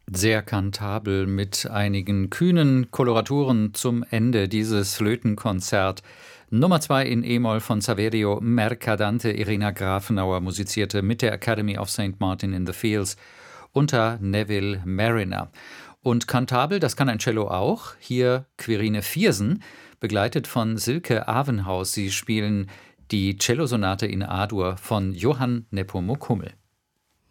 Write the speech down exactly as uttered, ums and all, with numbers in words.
Sehr kantabel mit einigen kühnen Koloraturen zum Ende dieses Flötenkonzert. Nummer zwei in E-Moll von Saverio Mercadante. Irina Grafenauer musizierte mit der Academy of Saint Martin in the Fields unter Neville Mariner. Und kantabel, das kann ein Cello auch. Hier Quirine Viersen, begleitet von Silke Avenhaus. Sie spielen die Cellosonate in A-Dur von Johann Nepomuk Hummel.